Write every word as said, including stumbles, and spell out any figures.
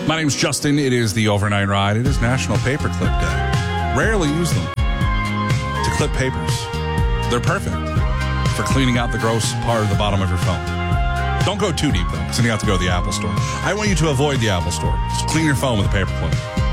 My name's Justin. It is the Overnight Ride. It is National Paperclip Day. Rarely use them to clip papers. They're perfect for cleaning out the gross part of the bottom of your phone. Don't go too deep, though, because then you have to go to the Apple Store. I want you to avoid the Apple Store. Just clean your phone with a paperclip.